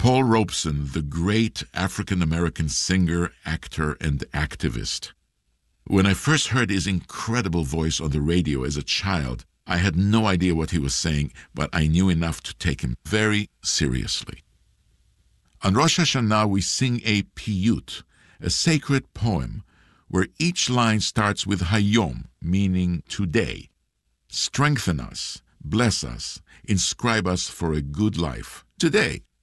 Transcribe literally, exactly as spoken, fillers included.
Paul Robeson, the great African-American singer, actor, and activist. When I first heard his incredible voice on the radio as a child, I had no idea what he was saying, but I knew enough to take him very seriously. On Rosh Hashanah, we sing a piyut, a sacred poem, where each line starts with Hayom, meaning today. Strengthen us, bless us, inscribe us for a good life, today.